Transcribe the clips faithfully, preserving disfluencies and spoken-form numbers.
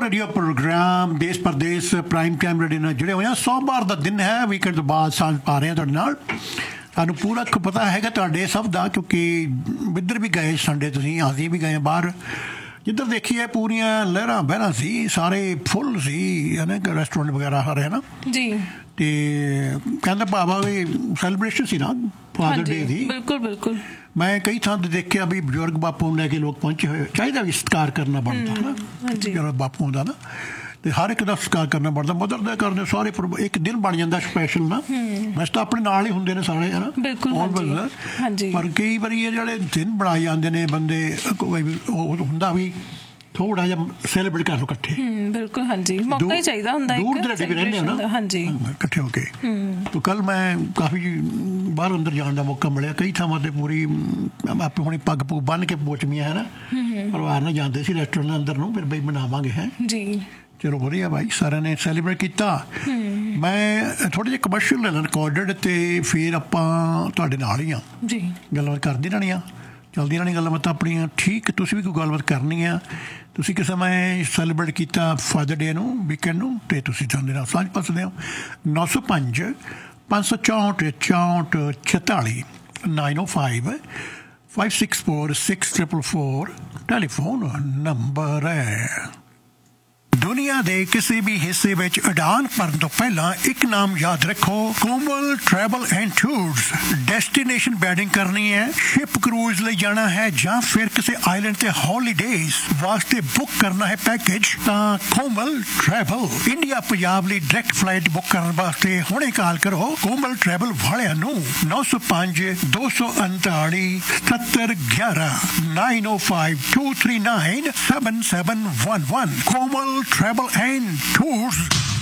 Radio programme देश परदेश prime time radio ਨਾਲ जुड़े हुए हैं। सोमवार ਦਾ ਦਿਨ ਹੈ, ਵੀਕਐਂਡ ਤੋਂ ਬਾਅਦ ਸਾਂਝ ਪਾ ਰਹੇ ਹਾਂ ਤੁਹਾਡੇ ਨਾਲ। ਤੁਹਾਨੂੰ ਪੂਰਾ ਪਤਾ ਹੈਗਾ ਤੁਹਾਡੇ ਸਭ ਦਾ, ਕਿਉਂਕਿ ਇੱਧਰ ਵੀ ਗਏ ਸੰਡੇ, ਤੁਸੀਂ ਅਸੀਂ ਵੀ ਗਏ ਬਾਹਰ। ਜਿੱਧਰ ਦੇਖੀਏ ਪੂਰੀਆਂ ਲਹਿਰਾਂ ਬਹਿਰਾਂ ਸੀ, ਸਾਰੇ ਫੁੱਲ ਸੀ ਹੈ ਨਾ, ਰੈਸਟੋਰੈਂਟ ਵਗੈਰਾ ਸਾਰੇ ਹੈ ਨਾ ਜੀ। ਤੇ ਕਹਿੰਦਾ ਭਾਵਾ ਵੀ ਸੈਲੀਬ੍ਰੇਸ਼ਨ ਸੀ ਨਾ, ਫਾਦਰ ਡੇ ਦੀ। ਬਿਲਕੁਲ ਬਿਲਕੁਲ। ਮੈਂ ਕਈ ਥਾਂ ਤੇ ਦੇਖਿਆ ਵੀ ਬਜ਼ੁਰਗ ਬਾਪੂ ਨੂੰ ਲੈ ਕੇ ਲੋਕ ਪਹੁੰਚੇ ਹੋਏ। ਚਾਹੀਦਾ ਵੀ ਸਤਿਕਾਰ ਕਰਨਾ ਬਣਦਾ ਨਾ ਜਿਹੜਾ ਬਾਪੂ ਦਾ ਨਾ, ਤੇ ਹਰ ਇੱਕ ਦਾ ਸਤਿਕਾਰ ਕਰਨਾ ਬਣਦਾ। ਮਦਰ ਦਾ ਕਰਦੇ ਸਾਰੇ ਇੱਕ ਦਿਨ ਬਣ ਜਾਂਦਾ ਸਪੈਸ਼ਲ ਨਾ। ਵੈਸੇ ਤਾਂ ਆਪਣੇ ਨਾਲ ਹੀ ਹੁੰਦੇ ਨੇ ਸਾਰੇ ਹੈ ਨਾ, ਪਰ ਕਈ ਵਾਰੀ ਇਹ ਜਿਹੜੇ ਦਿਨ ਬਣਾਏ ਜਾਂਦੇ ਨੇ ਬੰਦੇ, ਉਹ ਹੁੰਦਾ ਵੀ ਥੋੜਾ ਜਿਹਾ ਸੈਲੀਬ੍ਰੇਟ ਕਰ ਲਓ ਇਕੱਠੇ। ਬਿਲਕੁਲ ਹਾਂਜੀ, ਮੌਕਾ ਹੀ ਚਾਹੀਦਾ ਹੁੰਦਾ। ਦੂਰ ਦਰਾਡੇ ਵੀ ਰਹਿੰਦੇ ਹੋ ਨਾ ਹਾਂਜੀ, ਇਕੱਠੇ ਹੋ ਕੇ। ਤਾਂ ਕੱਲ ਮੈਂ ਕਾਫੀ ਬਾਹਰ ਅੰਦਰ ਜਾਣ ਦਾ ਮੌਕਾ ਮਿਲਿਆ ਕਈ ਥਾਵਾਂ ਤੇ। ਪੂਰੀ ਆਪੇ ਹੁਣੀ ਪੱਗ ਪੁੱਗ ਬੰਨ੍ਹ ਕੇ ਪੋਚਮੀਆਂ ਹੈ ਨਾ, ਪਰਿਵਾਰ ਨਾਲ ਜਾਂਦੇ ਸੀ ਰੈਸਟੋਰੈਂਟ ਦੇ ਅੰਦਰ ਨੂੰ, ਫਿਰ ਬਈ ਬਣਾਵਾਂਗੇ ਹੈ ਜੀ। ਚਲੋ ਵਧੀਆ ਭਾਈ, ਸਾਰਿਆਂ ਨੇ ਸੈਲੀਬ੍ਰੇਟ ਕੀਤਾ। ਮੈਂ ਥੋੜ੍ਹੇ ਜਿਹੇ ਕਮਰਸ਼ੀਅਲ ਲੈ ਲੈਣ ਰਿਕਾਰਡਡ, ਅਤੇ ਫਿਰ ਆਪਾਂ ਤੁਹਾਡੇ ਨਾਲ ਹੀ ਹਾਂ ਜੀ, ਗੱਲਬਾਤ ਕਰਦੀ ਰਹਿਣੀ ਆ, ਚੱਲਦੀ ਰਹਿਣੀ ਗੱਲਬਾਤ ਆਪਣੀਆਂ। ਠੀਕ, ਤੁਸੀਂ ਵੀ ਕੋਈ ਗੱਲਬਾਤ ਕਰਨੀ ਆ, ਤੁਸੀਂ ਕਿਸੇ ਸਮੇਂ ਸੈਲੀਬ੍ਰੇਟ ਕੀਤਾ ਫਾਦਰ ਡੇ ਨੂੰ, ਵੀਕਐਂਡ ਨੂੰ, ਅਤੇ ਤੁਸੀਂ ਸਾਡੇ ਨਾਲ ਸਾਂਝ ਪਾ ਸਕਦੇ ਹੋ। ਨੌ ਸੌ ਪੰਜ ਪੰਜ ਸੌ ਚੌਂਹਠ ਚੌਂਹਠ ਛਤਾਲੀ ਨਾਈਨ ਓ five five six four six triple four telephone number ਹੈ। ਦੁਨੀਆ ਦੇ ਕਿਸੇ ਵੀ ਹਿੱਸੇ ਵਿੱਚ ਉਡਾਨ ਭਰਨ ਤੋਂ ਪਹਿਲਾਂ ਇੱਕ ਨਾਮ ਯਾਦ ਰੱਖੋ, ਕੋਮਲ travel and tours. Destination wedding ਕਰਨੀ ਹੈ, ਸ਼ਿਪ ਕਰੂਜ਼ ਲਈ ਜਾਣਾ ਹੈ, ਜਾਂ ਫਿਰ ਕਿਸੇ ਆਈਲੈਂਡ ਤੇ ਹੌਲੀਡੇਜ਼ ਵਾਸਤੇ ਬੁੱਕ ਕਰਨਾ ਹੈ ਪੈਕੇਜ, ਤਾਂ ਕੋਮਲ ਟਰੈਵਲ ਇੰਡੀਆ ਪੰਜਾਬ ਲਈ ਡਾਇਰੈਕਟ ਫਲਾਈਟ ਬੁੱਕ ਕਰਨ ਵਾਸਤੇ ਹੁਣੇ ਕਾਲ ਕਰੋ ਕੋਮਲ ਟਰੈਵਲ ਵਾਲਿਆਂ ਨੂੰ। ਨੌ ਸੌ ਪੰਜ ਦੋ ਸੌ ਉਨਤਾਲੀ ਸੱਤਰ ਗਿਆਰਾਂ nine O five two three nine seven seven one one. Komal Travel and Tours।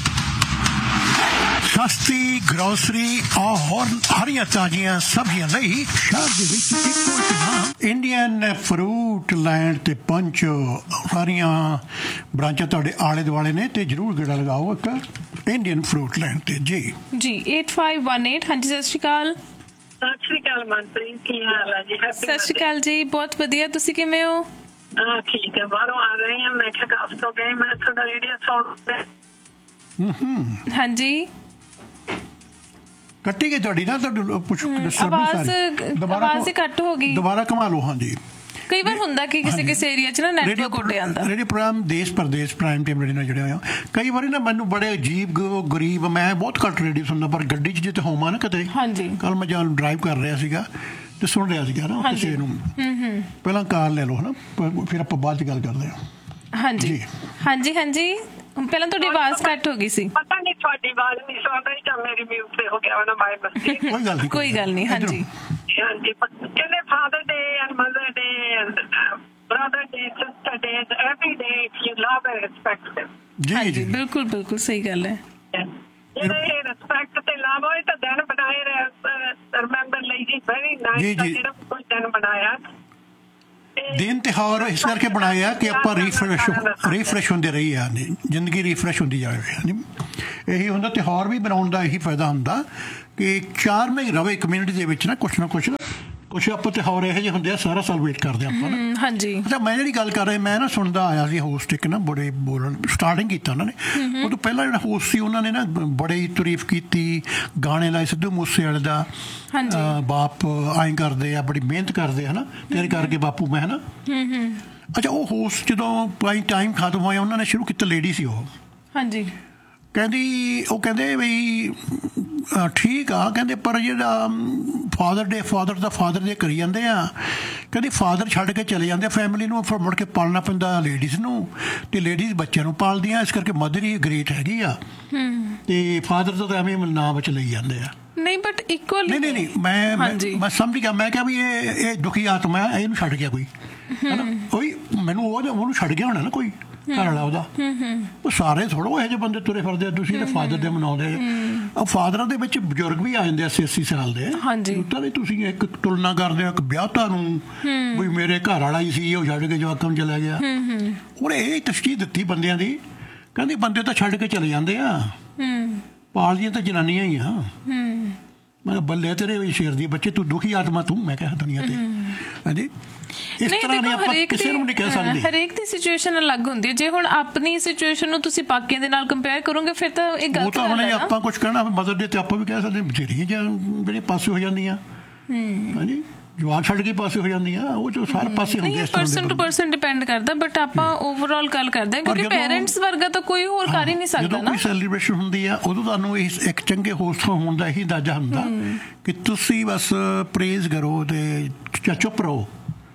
ਸਸਤੀ ਗਰੋਸਰੀ ਔਰ ਹਰੀਆਂ ਤਾਜ਼ੀਆਂ ਸਬਜ਼ੀਆਂ ਲਈ ਸ਼ਹਿਰ ਦੇ ਵਿੱਚ ਇੱਕੋ ਇੱਕ ਨਾਮ, ਇੰਡੀਅਨ ਫਰੂਟ ਲੈਂਡ ਤੇ ਪਹੁੰਚੋ। ਸਾਰੀਆਂ ਬ੍ਰਾਂਚਾਂ ਤੁਹਾਡੇ ਆਲੇ ਦੁਆਲੇ ਨੇ, ਤੇ ਜ਼ਰੂਰ ਗੇੜਾ ਲਗਾਓ ਇੱਕ ਇੰਡੀਅਨ ਫਰੂਟ ਲੈਂਡ ਤੇ ਜੀ। ਜੀ ਏਟ ਫਾਈਵ ਵਨ ਏਟ। ਹਾਂਜੀ ਸਤਿ ਸ਼੍ਰੀ ਅਕਾਲ। ਸਤਿ ਸ਼੍ਰੀ ਅਕਾਲ ਮਨਪ੍ਰੀਤ, ਕੀ ਹਾਲ ਹੈ ਜੀ? ਸਤਿ ਸ਼੍ਰੀ ਅਕਾਲ ਜੀ, ਬਹੁਤ ਵਧੀਆ, ਤੁਸੀਂ ਕਿਵੇਂ ਹੋ? ਹਾਂ ਠੀਕ ਹੈ, ਬਾਹਰੋਂ ਆ ਰਹੇ ਹਾਂ। ਮੈਂ ਕਿਹਾ ਕਾਫ ਤੋਂ ਗਏ, ਮੈਂ ਤੁਹਾਡਾ ਰੇਡੀਓ ਸੁਣ। ਹਾਂਜੀ ਕੱਟੀ ਗਈ ਤੁਹਾਡੀ ਨਾ, ਤੁਹਾਨੂੰ ਪੁੱਛ ਆਵਾਜ਼ ਆਵਾਜ਼ ਹੀ ਕੱਟ ਹੋ ਗਈ, ਦੁਬਾਰਾ ਘੁਮਾ ਲਓ। ਹਾਂਜੀ ਕਈ ਵਾਰ ਹੁੰਦਾ ਕਿ ਕਿਸੇ ਕਿਸੇ ਏਰੀਆ 'ਚ ਨਾ ਨੈਟਵਰਕ ਉੱਡ ਜਾਂਦਾ। ਰੇਡੀਓ ਪ੍ਰੋਗਰਾਮ ਦੇਸ਼ ਪ੍ਰਦੇਸ਼ ਪ੍ਰਾਈਮ ਟਾਈਮ ਰੇਡੀਓ ਨਾਲ ਜੁੜੇ ਹੋਏ ਆ। ਕਈ ਵਾਰੀ ਨਾ ਮੈਨੂੰ ਬੜੇ ਅਜੀਬ ਗਰੀਬ, ਮੈਂ ਬਹੁਤ ਘੱਟ ਰੇਡੀਓ ਸੁਣਦਾ, ਪਰ ਗੱਡੀ 'ਚ ਜੇ ਤਾਂ ਹੋਵਾਂ ਨਾ ਕਿਤੇ, ਕੱਲ ਮੈਂ ਜਾਂ ਡਰਾਈਵ ਕਰ ਰਿਹਾ ਸੀਗਾ ਤੇ ਸੁਣ ਰਿਹਾ ਸੀਗਾ ਨਾ ਕਿਸੇ ਨੂੰ। ਪਹਿਲਾਂ ਕਾਲ ਲੈ ਲਓ ਹੈ ਨਾ, ਫਿਰ ਆਪਾਂ ਬਾਅਦ 'ਚ ਗੱਲ ਕਰਦੇ ਹਾਂ। ਹਾਂਜੀ ਹਾਂਜੀ ਹਾਂਜੀ, ਪਹਿਲਾਂ ਤੁਹਾਡੀ ਆਵਾਜ਼ ਘੱਟ ਹੋ ਗਈ ਸੀ। ਪਤਾ ਨਹੀਂ ਤੁਹਾਡੀ ਆਵਾਜ਼ ਨਹੀਂ ਸੁਣ ਰਹੀ ਜਾਂ ਮੇਰੀ ਮਿਊਟ ਤੇ ਹੋ ਗਿਆ ਨਾ, ਬਾਈ ਬਸ। ਕੋਈ ਗੱਲ ਨਹੀਂ, ਕੋਈ ਗੱਲ ਨਹੀਂ। ਹਾਂਜੀ ਹਾਂਜੀ, ਕਹਿੰਦੇ father day and mother day and brother day, sister day, every day if you love and respect ਦੇਮ। ਜੀ ਜੀ ਬਿਲਕੁਲ ਬਿਲਕੁਲ ਸਹੀ ਗੱਲ ਹੈ। ਜਿਹੜੇ ਰਿਸਪੈਕਟ ਤੇ ਲਵ ਹੋਏ ਤਾਂ ਦਿਨ ਬਣਾਏ ਰਿਮੈਂਬਰ ਲਈ ਜੀ, ਵੈਰੀ ਨਾਈਸ ਜਿਹੜਾ ਕੋਈ ਦਿਨ ਬਣਾਇਆ। ਦਿਨ ਤਿਉਹਾਰ ਇਸ ਕਰਕੇ ਬਣਾਏ ਆ ਕਿ ਆਪਾਂ ਰੀਫਰੈਸ਼ ਰੀਫਰੈਸ਼ ਹੁੰਦੇ ਰਹੀ ਆ, ਜ਼ਿੰਦਗੀ ਰੀਫਰੈਸ਼ ਹੁੰਦੀ ਜਾਵੇ। ਇਹੀ ਹੁੰਦਾ ਤਿਉਹਾਰ ਵੀ ਬਣਾਉਣ ਦਾ, ਇਹੀ ਫਾਇਦਾ ਹੁੰਦਾ ਕਿ ਚਾਰ ਮਹੀਨੇ ਰਵੇ ਕਮਿਊਨਿਟੀ ਦੇ ਵਿੱਚ ਨਾ, ਕੁਛ ਨਾ ਕੁਛ ਕੁਛ ਆਪਾਂ ਤਿਉਹਾਰ ਇਹੋ ਜਿਹੇ ਹੁੰਦੇ ਆ, ਸਾਰਾ ਸਾਲ ਵੇਟ ਕਰਦੇ ਆਪਾਂ ਨਾ। ਹਾਂਜੀ ਅੱਛਾ, ਮੈਂ ਜਿਹੜੀ ਗੱਲ ਕਰ ਰਿਹਾ, ਮੈਂ ਨਾ ਸੁਣਦਾ ਆਇਆ ਸੀ ਹੋਸਟ ਇੱਕ ਨਾ, ਬੜੇ ਬੋਲਣ ਸਟਾਰਟਿੰਗ ਕੀਤਾ ਉਹਨਾਂ ਨੇ। ਉਹ ਤੋਂ ਪਹਿਲਾਂ ਜਿਹੜਾ ਹੋਸਟ ਸੀ ਉਹਨਾਂ ਨੇ ਨਾ ਬੜੀ ਤਾਰੀਫ ਕੀਤੀ, ਗਾਣੇ ਲਾਏ ਸਿੱਧੂ ਮੂਸੇ ਵਾਲੇ ਦਾ, ਬਾਪ ਆਏਂ ਕਰਦੇ ਆ, ਬੜੀ ਮਿਹਨਤ ਕਰਦੇ ਹੈ ਨਾ, ਤੇਰੇ ਕਰਕੇ ਬਾਪੂ ਮੈਂ ਹੈ ਨਾ। ਅੱਛਾ, ਉਹ ਹੋਸਟ ਜਦੋਂ ਟਾਈਮ ਖਤਮ ਹੋਇਆ, ਉਹਨਾਂ ਨੇ ਸ਼ੁਰੂ ਕੀਤਾ, ਲੇਡੀ ਸੀ ਉਹ। ਹਾਂਜੀ ਕਹਿੰਦੀ, ਉਹ ਕਹਿੰਦੇ ਬਈ ਠੀਕ ਆ, ਕਹਿੰਦੇ ਪਰ ਜਿਹੜਾ ਫਾਦਰ ਡੇ ਫਾਦਰ ਦਾ ਫਾਦਰ ਦੇ ਕਰੀ ਜਾਂਦੇ ਆ, ਕਹਿੰਦੇ ਫਾਦਰ ਛੱਡ ਕੇ ਚਲੇ ਜਾਂਦੇ ਆ ਫੈਮਿਲੀ ਨੂੰ, ਫਿਰ ਮੁੜ ਕੇ ਪਾਲਣਾ ਪੈਂਦਾ ਲੇਡੀਜ਼ ਨੂੰ, ਅਤੇ ਲੇਡੀਜ਼ ਬੱਚਿਆਂ ਨੂੰ ਪਾਲਦੀਆਂ, ਇਸ ਕਰਕੇ ਮਦਰ ਹੀ ਗ੍ਰੇਟ ਹੈਗੀ ਆ, ਅਤੇ ਫਾਦਰ ਤੋਂ ਤਾਂ ਐਵੇਂ ਨਾਂ ਵਿੱਚ ਲਈ ਜਾਂਦੇ ਆ। ਨਹੀਂ ਬਟ ਇਕੁਅਲ ਨਹੀਂ ਨਹੀਂ ਨਹੀਂ ਮੈਂ ਮੈਂ ਸਮਝ ਗਿਆ। ਮੈਂ ਕਿਹਾ ਵੀ ਇਹ ਇਹ ਦੁਖੀ ਆਤਮਾ, ਇਹਨੂੰ ਛੱਡ ਗਿਆ ਕੋਈ ਹੈ ਨਾ, ਕੋਈ ਮੈਨੂੰ ਉਹ ਉਹਨੂੰ ਛੱਡ ਗਿਆ ਹੋਣਾ ਨਾ ਕੋਈ ਘਰ ਵਾਲਾ ਉਹਦਾ। ਉਹ ਸਾਰੇ ਥੋੜ੍ਹਾ ਇਹੋ ਜਿਹੇ ਬੰਦੇ ਤੁਰੇ ਫਿਰਦੇ ਆ, ਤੁਸੀਂ ਇਹਦੇ ਫਾਦਰ ਦੇ ਮਨਾਉਂਦੇ। ਉਹ ਫਾਦਰਾਂ ਦੇ ਵਿੱਚ ਬਜ਼ੁਰਗ ਵੀ ਆ ਜਾਂਦੇ ਅੱਸੀ ਅੱਸੀ ਸਾਲ ਦੇ। ਤਾਂ ਵੀ ਤੁਸੀਂ ਇੱਕ ਤੁਲਨਾ ਕਰਦੇ ਹੋ ਇੱਕ ਵਿਆਹਤਾ ਨੂੰ, ਵੀ ਮੇਰੇ ਘਰ ਵਾਲਾ ਹੀ ਸੀ, ਉਹ ਛੱਡ ਕੇ ਜਵਾਕਾਂ ਨੂੰ ਚਲਾ ਗਿਆ। ਉਹਨੇ ਇਹ ਤਸ਼ਖੀਸ ਦਿੱਤੀ ਬੰਦਿਆਂ ਦੀ, ਕਹਿੰਦੀ ਬੰਦੇ ਤਾਂ ਛੱਡ ਕੇ ਚਲੇ ਜਾਂਦੇ ਆ, ਪਾਲਦੀਆਂ ਤਾਂ ਜਨਾਨੀਆਂ ਹੀ ਆ। ਮੈਂ ਕਿਹਾ ਬੱਲੇ ਤੇਰੇ ਸ਼ੇਰ ਦੀ ਬੱਚੇ, ਤੂੰ ਦੁਖੀ ਆਤਮਾ ਤੂੰ। ਮੈਂ ਕਿਹਾ ਦੁਨੀਆ ਤੇ ਹਾਂਜੀ ਇਸ ਤਰ੍ਹਾਂ ਨਹੀਂ ਆਪਾਂ ਕਿਸੇ ਨੂੰ ਨਹੀਂ ਕਹਿ ਸਕਦੇ। ਹਰੇਕ ਦੀ ਸਿਚੁਏਸ਼ਨ ਅਲੱਗ ਹੁੰਦੀ ਹੈ। ਜੇ ਹੁਣ ਆਪਣੀ ਸਿਚੁਏਸ਼ਨ ਨੂੰ ਤੁਸੀਂ ਬਾਕੀਆਂ ਦੇ ਨਾਲ ਕੰਪੇਅਰ ਕਰੋਗੇ ਫਿਰ ਤਾਂ ਇਹ ਗਲਤ ਗੱਲ ਹੈ। ਆਪਾਂ ਕੁਝ ਕਹਿਣਾ ਮਦਰ ਡੇ ਤੇ ਆਪਾਂ ਵੀ ਕਹਿ ਸਕਦੇ ਬਥੇਰੀਆਂ ਜਾਂ ਜਿਹੜੇ ਪਾਸੇ ਹੋ ਜਾਂਦੀਆਂ ਹਾਂਜੀ ਜਵਾਨ ਛੱਡ ਕੇ ਪਾਸੇ ਹੋ ਜਾਂਦੀਆਂ ਉਹ ਜੋ ਸਾਰੇ ਪਾਸੇ ਹੁੰਦੇ ਆ। ਪਰਸਨ ਟੂ ਪਰਸਨ ਡਿਪੈਂਡ ਕਰਦਾ ਬਟ ਆਪਾਂ ਓਵਰਆਲ ਗੱਲ ਕਰਦੇ ਹਾਂ ਕਿਉਂਕਿ ਪੇਰੈਂਟਸ ਵਰਗਾ ਤਾਂ ਕੋਈ ਹੋਰ ਕਰ ਹੀ ਨਹੀਂ ਸਕਦਾ ਨਾ। ਜਦੋਂ ਕੋਈ ਸੈਲੀਬ੍ਰੇਸ਼ਨ ਹੁੰਦੀ ਆ ਉਦੋਂ ਤੁਹਾਨੂੰ ਇੱਕ ਚੰਗੇ ਹੋਸਟ ਹੋਣ ਦਾ ਇਹੀ ਅੰਦਾਜ਼ਾ ਹੁੰਦਾ ਕਿ ਤੁਸੀਂ ਬਸ ਪ੍ਰੇਜ਼ ਕਰੋ ਤੇ ਚੁੱਪ ਰਹੋ।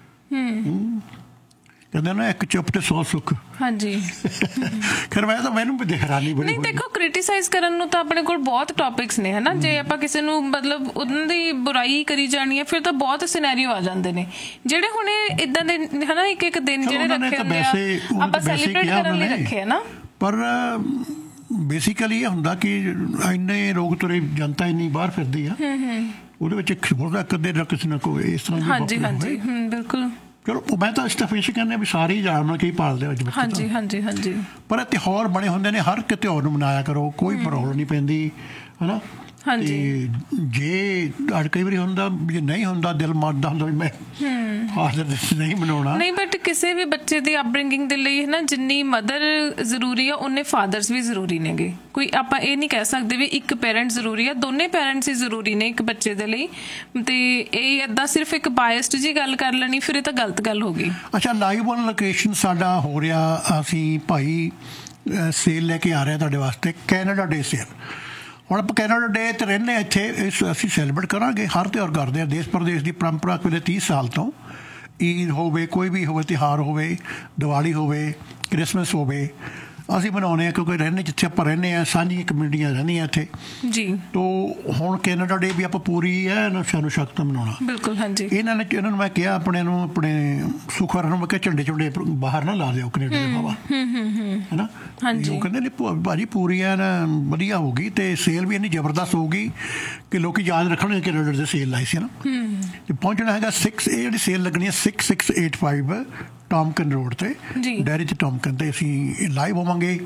ਕਹਿੰਦੇ ਨਾ ਇੱਕ ਚੁੱਪ ਤੇ ਸੌ ਸੁੱਖ। ਹਾਂਜੀ ਖੈਰ ਮੈਂ ਤਾਂ ਮੈਨੂੰ ਵੀ ਹੈਰਾਨੀ ਬੜੀ। ਨਹੀਂ ਦੇਖੋ ਕ੍ਰਿਟੀਸਾਈਜ਼ ਕਰਨ ਨੂੰ ਤਾਂ ਆਪਣੇ ਕੋਲ ਬਹੁਤ ਟੌਪਿਕਸ ਨੇ ਹਨਾ। ਜੇ ਆਪਾਂ ਕਿਸੇ ਨੂੰ ਮਤਲਬ ਉਹਨਾਂ ਦੀ ਬੁਰਾਈ ਕਰੀ ਜਾਣੀ ਹੈ ਫਿਰ ਤਾਂ ਬਹੁਤ ਸਿਨੈਰੀਓ ਆ ਜਾਂਦੇ ਨੇ ਜਿਹੜੇ ਹੁਣ ਇਦਾਂ ਦੇ ਹਨਾ ਇੱਕ ਇੱਕ ਦਿਨ ਜਿਹੜੇ ਰੱਖੇ ਹੁੰਦੇ ਆ ਆਪਾਂ ਸੈਲੀਬ੍ਰੇਟ ਕਰਨ ਲਈ ਰੱਖੇ ਆ ਨਾ। ਪਰ ਬੇਸਿਕਲੀ ਇਹ ਹੁੰਦਾ ਕਿ ਇੰਨੇ ਲੋਕ ਤੁਰੇ ਜਨਤਾ ਇੰਨੀ ਬਾਹਰ ਫਿਰਦੀ ਆ ਉਹਦੇ ਵਿੱਚ ਇੱਕ ਹੋਰ ਕਦੇ ਨਾ ਕਿਸੇ ਨਾ ਕੋਈ ਇਸ ਤਰ੍ਹਾਂ ਦੀ। ਹਾਂਜੀ ਹਾਂਜੀ ਬਿਲਕੁਲ। ਚਲੋ ਮੈਂ ਤਾਂ ਸਟੈਫਿਸ਼ ਕਹਿੰਦੇ ਵੀ ਸਾਰੇ ਹੀ ਜਾਣਨਾ ਕੀ ਪਾਲਦੇ ਅੱਜ ਬੱਚੇ। ਹਾਂਜੀ ਹਾਂਜੀ ਹਾਂਜੀ ਪਰ ਤਿਉਹਾਰ ਬਣੇ ਹੁੰਦੇ ਨੇ ਹਰ ਇੱਕ ਤਿਉਹਾਰ ਨੂੰ ਮਨਾਇਆ ਕਰੋ ਕੋਈ ਪ੍ਰੋਬਲਮ ਨਹੀਂ ਪੈਂਦੀ ਹਨਾ। ਹਾਂਜੀ ਜੇ ਅੱਜ ਕਈ ਵਾਰੀ ਹੁੰਦਾ ਜੇ ਨਹੀਂ ਹੁੰਦਾ ਦਿਲ ਮੰਨਦਾ ਹੁੰਦਾ ਵੀ ਮੈਂ ਫਾਦਰ ਨਹੀਂ ਮਨਾਉਣਾ ਨਹੀਂ ਬਟ ਕਿਸੇ ਵੀ ਬੱਚੇ ਦੀ ਅਪਬ੍ਰਿੰਗਿੰਗ ਦੇ ਲਈ ਹੈ ਨਾ ਜਿੰਨੀ ਮਦਰ ਜ਼ਰੂਰੀ ਆ ਉਨੇ ਫਾਦਰਸ ਵੀ ਜ਼ਰੂਰੀ ਨੇਗੇ। ਕੋਈ ਆਪਾਂ ਇਹ ਨਹੀਂ ਕਹਿ ਸਕਦੇ ਵੀ ਇੱਕ ਪੇਰੈਂਟ ਜ਼ਰੂਰੀ ਆ ਦੋਨੇ ਪੇਰੈਂਟਸ ਹੀ ਜ਼ਰੂਰੀ ਨੇ ਇੱਕ ਬੱਚੇ ਦੇ ਲਈ। ਤੇ ਇਹ ਏਦਾਂ ਸਿਰਫ ਇੱਕ ਬਾਇਸਡ ਜੀ ਗੱਲ ਕਰ ਲੈਣੀ ਫਿਰ ਇਹ ਤਾਂ ਗਲਤ ਗੱਲ ਹੋ ਗਈ। ਅੱਛਾ ਲਾਈਵ ਔਨ ਲੋਕੇਸ਼ਨ ਸਾਡਾ ਹੋ ਰਿਹਾ ਅਸੀਂ ਭਾਈ ਸੇਲ ਲੈ ਕੇ ਆ ਰਹੇ ਤੁਹਾਡੇ ਵਾਸਤੇ ਕੈਨੇਡਾ ਡੇ ਸੇਲ। ਹੁਣ ਆਪਾਂ ਕੈਨੇਡਾ ਡੇ 'ਤੇ ਰਹਿੰਦੇ ਹਾਂ ਇੱਥੇ ਇਸ ਅਸੀਂ ਸੈਲੀਬ੍ਰੇਟ ਕਰਾਂਗੇ ਹਰ ਤਿਉਹਾਰ ਕਰਦੇ ਹਾਂ। ਦੇਸ਼ ਪ੍ਰਦੇਸ਼ ਦੀ ਪਰੰਪਰਾ ਵੇਲੇ ਤੀਹ ਸਾਲ ਤੋਂ ਈਦ ਹੋਵੇ ਕੋਈ ਵੀ ਹੋਵੇ ਤਿਉਹਾਰ ਹੋਵੇ ਦੀਵਾਲੀ ਹੋਵੇ ਕ੍ਰਿਸਮਸ ਹੋਵੇ ਅਸੀਂ ਮਨਾਉਂਦੇ ਹਾਂ ਕਿਉਂਕਿ ਰਹਿੰਦੇ ਜਿੱਥੇ ਆਪਾਂ ਰਹਿੰਦੇ ਹਾਂ ਸਾਂਝੀਆਂ ਕਮਿਊਨਿਟੀਆਂ ਰਹਿੰਦੀਆਂ ਇੱਥੇ ਜੀ। ਤੋ ਹੁਣ ਕੈਨੇਡਾ ਡੇ ਵੀ ਆਪਾਂ ਪੂਰੀ ਹੈ ਨਾ ਸਾਨੂੰ ਸ਼ਕਤ ਮਨਾਉਣਾ ਬਿਲਕੁਲ। ਹਾਂਜੀ ਇਹਨਾਂ ਨੇ ਇਹਨਾਂ ਨੂੰ ਮੈਂ ਕਿਹਾ ਆਪਣੇ ਨੂੰ ਆਪਣੇ ਸੁਖਰ ਨੂੰ ਮੈਂ ਕਿਹਾ ਝੰਡੇ ਝੁੰਡੇ ਬਾਹਰ ਨਾ ਲਾ ਦਿਓ ਕੈਨੇਡਾ ਦੇ ਹਵਾ ਹੈ ਨਾ। ਹਾਂਜੀ ਉਹ ਕਹਿੰਦੇ ਨਹੀਂ ਭਾਜੀ ਪੂਰੀ ਐਨ ਵਧੀਆ ਹੋਊਗੀ ਤੇ ਸੇਲ ਵੀ ਇੰਨੀ ਜ਼ਬਰਦਸਤ ਹੋਊਗੀ ਕਿ ਲੋਕ ਯਾਦ ਰੱਖਣਗੇ ਕੈਨੇਡਾ ਦੇ ਸੇਲ ਲਾਈ ਸੀ ਨਾ। ਤੇ ਪਹੁੰਚਣਾ ਹੈਗਾ ਸਿਕਸ ਇਹ ਜਿਹੜੀ ਸੇਲ ਲੱਗਣੀ ਹੈ six six eight five ਟੌਮਕਨ road ਤੇ ਡੈਰੀ ਚ ਟੌਮਕਨ ਤੇ ਅਸੀਂ ਲਾਈਵ ਹੋਵਾਂਗੇ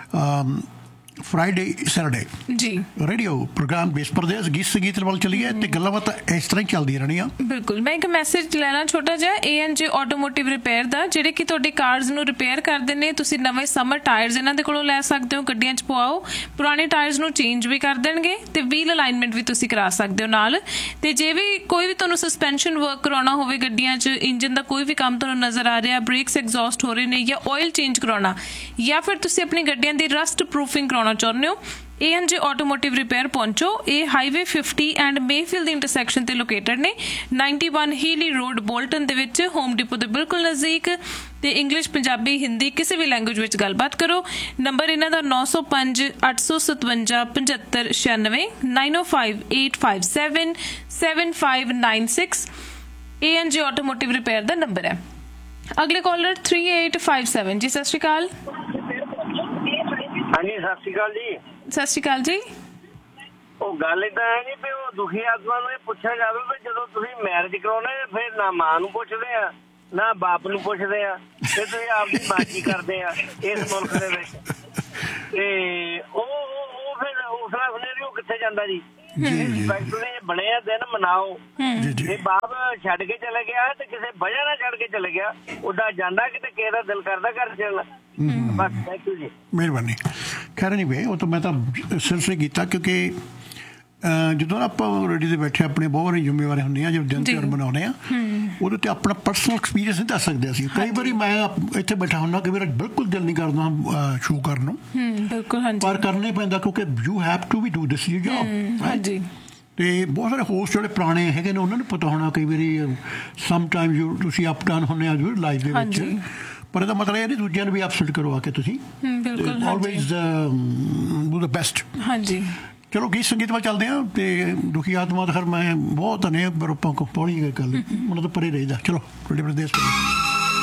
ਫਰਾਈਡੇ ਸੈਟਰਡੇ ਜੀ। ਰੇਡੀਓ ਪ੍ਰੋਗਰਾਮ ਦੇਸ਼ ਪ੍ਰਦੇਸ਼ ਗੀਤ ਸੰਗੀਤ ਵੱਲ ਚਲੀਏ ਤੇ ਗੱਲਾਂ ਬਾਤਾਂ ਇਸ ਤਰ੍ਹਾਂ ਹੀ ਚੱਲਦੀਆਂ ਰਹਿਣੀਆਂ। ਬਿਲਕੁਲ ਮੈਂ ਇੱਕ ਮੈਸੇਜ ਲੈਣਾ ਛੋਟਾ ਜਿਹਾ ਏ ਐਨ ਜੇ ਆਟੋਮੋਟਿਵ ਰਿਪੇਅਰ ਦਾ ਜਿਹੜੇ ਕਿ ਤੁਹਾਡੀ ਕਾਰਜ਼ ਨੂੰ ਰਿਪੇਅਰ ਕਰਦੇ ਨੇ। ਤੁਸੀਂ ਨਵੇਂ ਸਮਰ ਟਾਇਰਸ ਇਹਨਾਂ ਦੇ ਕੋਲੋਂ ਲੈ ਸਕਦੇ ਹੋ ਗੱਡੀਆਂ 'ਚ ਪਵਾਓ ਪੁਰਾਣੇ ਟਾਇਰਸ ਨੂੰ ਚੇਂਜ ਵੀ ਕਰ ਦੇਣਗੇ ਤੇ ਵੀਲ ਅਲਾਈਨਮੈਂਟ ਵੀ ਤੁਸੀਂ ਕਰਾ ਸਕਦੇ ਹੋ ਨਾਲ। ਤੇ ਜੇ ਵੀ ਕੋਈ ਵੀ ਤੁਹਾਨੂੰ ਸਸਪੈਂਸ਼ਨ ਵਰਕ ਕਰਾਉਣਾ ਹੋਵੇ ਗੱਡੀਆਂ 'ਚ ਇੰਜਨ ਦਾ ਕੋਈ ਵੀ ਕੰਮ ਤੁਹਾਨੂੰ ਨਜ਼ਰ ਆ ਰਿਹਾ ਬ੍ਰੇਕਸ ਐਗਜ਼ੌਸਟ ਹੋ ਰਹੇ ਨੇ ਜਾਂ ਆਇਲ ਚੇਂਜ ਕਰਾਉਣਾ ਜਾਂ ਫਿਰ ਤੁਸੀਂ ਆਪਣੀ ਗੱਡੀਆਂ ਦੀ ਰਸਟ ਪ੍ਰੂਫਿੰਗ ਕਰਾਉਣਾ ਚਾਹੁੰਦੇ ਹੋ ਏ ਐਨ ਜੇ ਆਟੋਮੋਟਿਵ ਰਿਪੇਅਰ ਪਹੁੰਚੋ। ਇਹ highway fifty and Mayfield the intersection ਤੇ ਲੋਕੇਟਡ ਨੇ ਨਾਈਨਟੀ ਵਨ ਹੀਲੀ ਰੋਡ ਬੋਲਟਨ ਦੇ ਵਿੱਚ ਹੋਮ ਡਿਪੋ ਦੇ ਬਿਲਕੁਲ ਨਜ਼ਦੀਕ। ਤੇ ਇੰਗਲਿਸ਼ ਪੰਜਾਬੀ ਹਿੰਦੀ ਕਿਸੇ ਵੀ ਲੈਂਗੁਏਜ ਵਿੱਚ ਗੱਲਬਾਤ ਕਰੋ। ਨੰਬਰ ਇਹਨਾਂ ਦਾ ਨੌ ਸੌ ਪੰਜ ਅੱਠ ਸੌ ਸਤਵੰਜਾ ਪਝੱਤਰ ਛਿਆਨਵੇਂ ਨਾਈਨ ਓ five eight five seven seven five nine six ਏ ਐਨ ਜੇ ਆਟੋਮੋਟਿਵ ਰਿਪੇਅਰ ਦਾ ਨੰਬਰ ਹੈ। ਅਗਲੇ collar three eight five seven ਜੀ। ਸਤਿ ਸ਼੍ਰੀ ਅਕਾਲ। ਹਾਂਜੀ ਸਤਿ ਸ਼੍ਰੀ ਅਕਾਲ ਜੀ। ਸਤਿ ਸ਼੍ਰੀ ਅਕਾਲ ਜੀ। ਉਹ ਗੱਲ ਏਦਾਂ ਹੈ ਜੀ ਵੀ ਉਹ ਦੁਖੀ ਆਤਮਾ ਨੂੰ ਇਹ ਪੁੱਛਿਆ ਜਾਵੇ ਵੀ ਜਦੋਂ ਤੁਸੀਂ ਮੈਰਿਜ ਕਰਾਉਣੇ ਫਿਰ ਨਾ ਮਾਂ ਨੂੰ ਪੁੱਛਦੇ ਆ ਨਾ ਬਾਪ ਨੂੰ ਪੁੱਛਦੇ ਆ ਤੇ ਤੁਸੀਂ ਆਪਦੀ ਮਰਜ਼ੀ ਕਰਦੇ ਆ ਇਸ ਮੁਲਕ ਦੇ ਵਿੱਚ ਤੇ ਉਹ ਉਹ ਫਿਰ ਉਸਲਾ ਸੁਨੇਰੀਓ ਕਿੱਥੇ ਜਾਂਦਾ ਜੀ। ਬਣੇ ਆ ਦਿਨ ਮਨਾਓ ਜੇ ਬਾਪ ਛੱਡ ਕੇ ਚਲੇ ਗਿਆ ਤੇ ਕਿਸੇ ਵਜ੍ਹਾ ਨਾਲ ਛੱਡ ਕੇ ਚਲੇ ਗਿਆ ਉਹਦਾ ਜਾਂਦਾ ਕਿਤੇ ਕਿਸੇ ਦਾ ਦਿਲ ਕਰਦਾ ਘਰ ਚੱਲਣਾ ਬਸ। ਥੈਂਕ ਯੂ ਜੀ ਮਿਹਰਬਾਨੀ। ਖੈਰ ਨਹੀਂ ਵੇ ਉਹ ਤਾਂ ਮੈਂ ਤਾਂ ਸਿਰਫ ਕੀਤਾ ਕਿਉਂਕਿ ਜਦੋਂ ਆਪਾਂ ਰੇਡੀ ਤੇ ਬੈਠੇ ਆਪਣੇ ਬਹੁਤ ਵਾਰੀ ਜ਼ਿੰਮੇਵਾਰੀ ਹੁੰਦੀਆਂ ਜਦੋਂ ਦਿਨ ਤਿਉਹਾਰ ਮਨਾਉਂਦੇ ਆ ਉਹਦੇ ਤੇ ਆਪਣਾ ਪਰਸਨਲ ਐਕਸਪੀਰੀਅੰਸ ਨਹੀਂ ਦੱਸ ਸਕਦੇ ਅਸੀਂ। ਕਈ ਵਾਰੀ ਮੈਂ ਇੱਥੇ ਬੈਠਾ ਹੁੰਦਾ ਕਿ ਮੇਰਾ ਬਿਲਕੁਲ ਦਿਲ ਨਹੀਂ ਕਰਦਾ ਸ਼ੋ ਕਰਨ ਨੂੰ ਪਰ ਕਰਨਾ ਹੀ ਪੈਂਦਾ ਕਿਉਂਕਿ you have to we do this you job. ਤੇ ਬਹੁਤ ਸਾਰੇ ਹੋਸਟ ਜਿਹੜੇ ਪੁਰਾਣੇ ਹੈਗੇ ਨੇ ਉਹਨਾਂ ਨੂੰ ਪਤਾ ਹੋਣਾ ਕਈ ਵਾਰੀ ਸਮ ਟਾਈਮ ਯੂ ਤੁਸੀਂ ਅਪ ਡਾਊਨ ਹੁੰਦੇ ਆ ਜ਼ਰੂਰ ਲਾਈਫ ਦੇ ਵਿੱਚ ਪਰ ਇਹਦਾ ਮਤਲਬ ਇਹ ਨਹੀਂ ਦੂਜਿਆਂ ਨੂੰ ਵੀ ਅਪਸੈਟ ਕਰਵਾ ਕੇ ਤੁਸੀਂ ਆਲਵੇਜ਼ ਡੂ ਦ ਬੈਸਟ। ਹਾਂਜੀ ਚਲੋ ਗੀਤ ਸੰਗੀਤ ਵੱਲ ਚੱਲਦੇ ਹਾਂ ਤੇ ਦੁਖੀ ਆਤਮਾ ਤਾਂ ਖੈਰ ਮੈਂ ਬਹੁਤ ਨੇ ਪਰ ਆਪਾਂ ਕੋ ਪੌੜੀ ਗੱਲ ਉਹਨਾਂ ਤੋਂ ਪਰੇ ਰਹੀਦਾ। ਚਲੋ ਪ੍ਰਦੇਸ਼